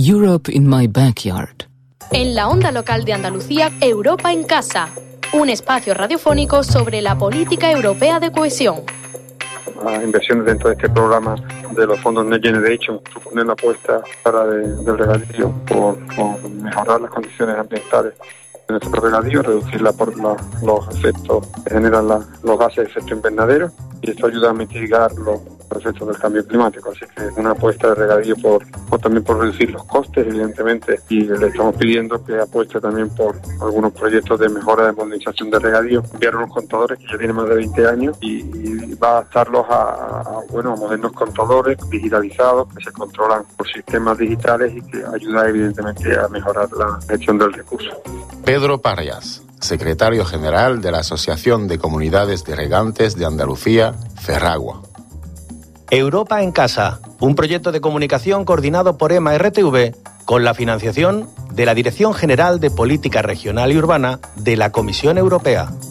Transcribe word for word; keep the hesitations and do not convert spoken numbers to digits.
Europe in my backyard. En la onda local de Andalucía, Europa en casa. Un espacio radiofónico sobre la política europea de cohesión. Las inversiones dentro de este programa de los fondos Next Generation suponen la apuesta para de, del regadío por, por mejorar las condiciones ambientales de nuestro regadío, reducir la, por la, los efectos que generan la, los gases de efecto invernadero, y esto ayuda a mitigar los efectos del cambio climático. Así que es una apuesta de regadío por, por también por reducir los costes, evidentemente, y le estamos pidiendo que apueste también por algunos proyectos de mejora de modernización de regadío. Enviaron unos contadores que ya tienen más de veinte años y, y va a adaptarlos a, a, bueno, a modernos contadores digitalizados que se controlan por sistemas digitales y que ayuda evidentemente a mejorar la gestión del recurso. Pedro Parras, secretario general de la Asociación de Comunidades de Regantes de Andalucía, Ferragua. Europa en Casa, un proyecto de comunicación coordinado por EMA R T V con la financiación de la Dirección General de Política Regional y Urbana de la Comisión Europea.